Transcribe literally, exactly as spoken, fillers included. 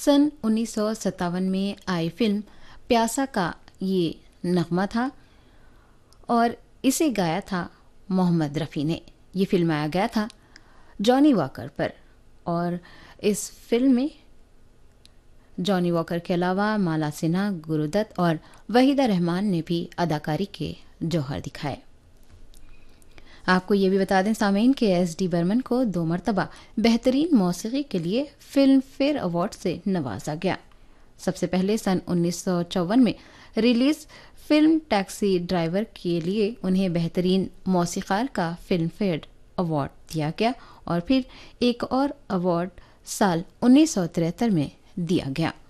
सन उन्नीस सौ सत्तावन में आई फिल्म प्यासा का ये नगमा था और इसे गाया था मोहम्मद रफ़ी ने। ये फिल्माया गया था जॉनी वॉकर पर और इस फिल्म में जॉनी वॉकर के अलावा माला सिन्हा, गुरुदत्त और वहीदा रहमान ने भी अदाकारी के जौहर दिखाए। आपको ये भी बता दें सामीन के एस डी बर्मन को दो मरतबा बेहतरीन मौसीकी के लिए फिल्म फेयर अवार्ड से नवाजा गया। सबसे पहले सन उन्नीस सौ चौवन में रिलीज फिल्म टैक्सी ड्राइवर के लिए उन्हें बेहतरीन मौसीकार का फिल्म फेयर अवार्ड दिया गया और फिर एक और अवार्ड साल उन्नीस सौ तिहत्तर में दिया गया।